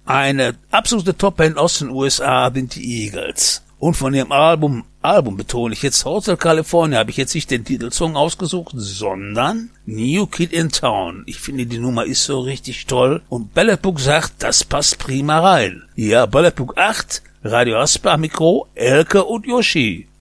Eine absolute Top-Band aus den USA sind die Eagles. Und von ihrem Album betone ich jetzt Hotel California, habe ich jetzt nicht den Titelsong ausgesucht, sondern New Kid in Town. Ich finde, die Nummer ist so richtig toll. Und Bellepuk sagt, das passt prima rein. Ja, Bellepuk 8, Radio Asper, Mikro, Elke und Yoshi.